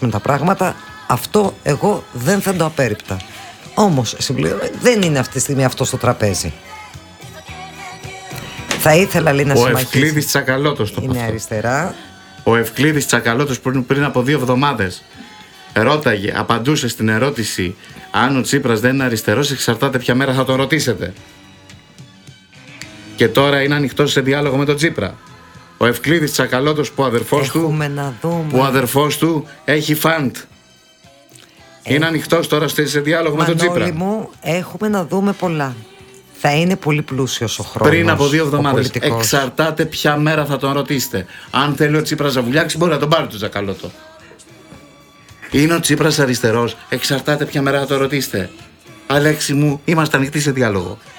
συζητήσουμε τα πράγματα, αυτό εγώ δεν θα το απέρριπτα. Όμως δεν είναι αυτή τη στιγμή αυτό στο τραπέζι. Θα ήθελα, λέει, να συμμαχίσει. Ο Ευκλήδης Τσακαλώτος το είναι αριστερά. Ο Ευκλήδης Τσακαλώτος πριν από 2 εβδομάδες απαντούσε στην ερώτηση αν ο Τσίπρας δεν είναι αριστερός, εξαρτάται ποια μέρα θα τον ρωτήσετε. Και τώρα είναι ανοιχτός σε διάλογο με τον Τσίπρα. Ο Ευκλήδης Τσακαλώτος που ο αδερφός του έχει φαντ. Είναι ανοιχτός τώρα σε διάλογο με τον Τσίπρα. Μανώλη μου, έχουμε να δούμε πολλά. Θα είναι πολύ πλούσιος ο χρόνος. Πριν από 2 εβδομάδες. Εξαρτάται ποια μέρα θα τον ρωτήσετε. Αν θέλει ο Τσίπρας να βουλιάξει, μπορεί να τον πάρει τον Τσακαλώτο. Είναι ο Τσίπρας αριστερός. Εξαρτάται ποια μέρα θα τον ρωτήσετε. Αλέξη μου, είμαστε ανοιχτοί σε διάλογο.